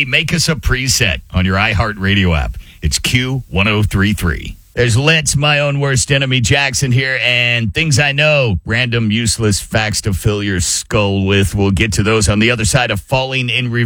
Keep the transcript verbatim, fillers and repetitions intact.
Hey, make us a preset on your iHeartRadio app. It's Q ten thirty-three. There's Let's My Own Worst Enemy Jackson here, and things I know, random useless facts to fill your skull with. We'll get to those on the other side of Falling in Reverse.